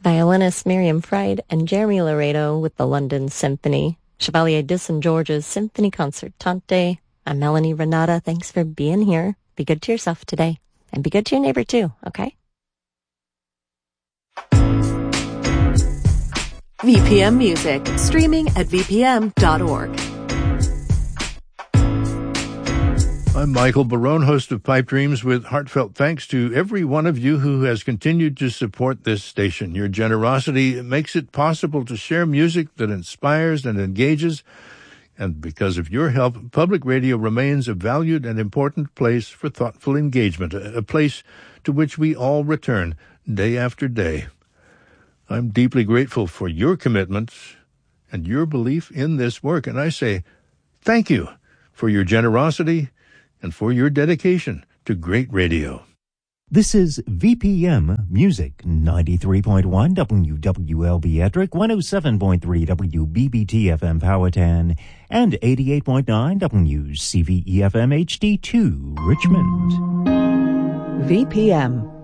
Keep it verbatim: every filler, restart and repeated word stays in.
Violinist Miriam Fried and Jeremy Laredo with the London Symphony. Chevalier de Saint George's Symphony Concertante. I'm Melanie Renata. Thanks for being here. Be good to yourself today. And be good to your neighbor too, okay? V P M Music, streaming at v p m dot org. I'm Michael Barone, host of Pipe Dreams, with heartfelt thanks to every one of you who has continued to support this station. Your generosity makes it possible to share music that inspires and engages, and because of your help, public radio remains a valued and important place for thoughtful engagement, a place to which we all return day after day. I'm deeply grateful for your commitment and your belief in this work, and I say thank you for your generosity and for your dedication to great radio. This is V P M Music, ninety-three point one W W L B Ettrick, one oh seven point three W B B T F M Powhatan, and eighty-eight point nine W C V E F M H D two Richmond. V P M